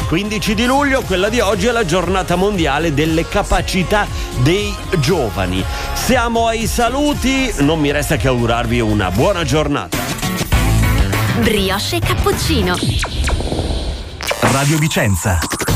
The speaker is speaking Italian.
15 di luglio, quella di oggi, è la giornata mondiale delle capacità dei giovani. Siamo ai saluti, non mi resta che augurarvi una buona giornata. Brioche e cappuccino. Radio Vicenza.